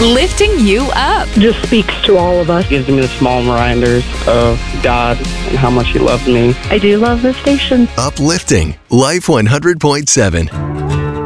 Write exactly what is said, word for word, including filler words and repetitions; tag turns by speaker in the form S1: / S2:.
S1: lifting you up.
S2: Just speaks to all of us.
S3: Gives me the small reminders of God and how much He loves me.
S2: I do love this station.
S4: Uplifting Life one hundred point seven.